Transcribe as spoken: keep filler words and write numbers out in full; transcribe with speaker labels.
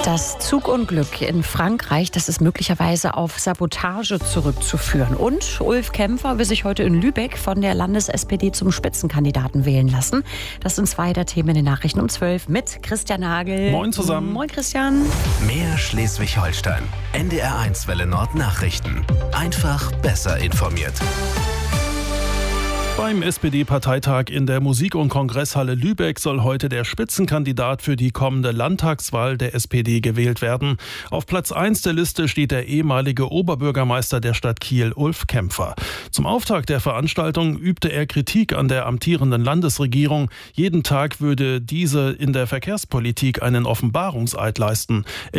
Speaker 1: Das Zugunglück in Frankreich, das ist möglicherweise auf Sabotage zurückzuführen. Und Ulf Kämpfer will sich heute in Lübeck von der Landes-S P D zum Spitzenkandidaten wählen lassen. Das sind zwei der Themen in den Nachrichten um zwölf mit Christian Nagel.
Speaker 2: Moin zusammen.
Speaker 1: Moin Christian.
Speaker 3: Mehr Schleswig-Holstein. N D R eins Welle Nord Nachrichten. Einfach besser informiert.
Speaker 2: Beim S P D-Parteitag in der Musik- und Kongresshalle Lübeck soll heute der Spitzenkandidat für die kommende Landtagswahl der S P D gewählt werden. Auf Platz eins der Liste steht der ehemalige Oberbürgermeister der Stadt Kiel, Ulf Kämpfer. Zum Auftakt der Veranstaltung übte er Kritik an der amtierenden Landesregierung. Jeden Tag würde diese in der Verkehrspolitik einen Offenbarungseid leisten.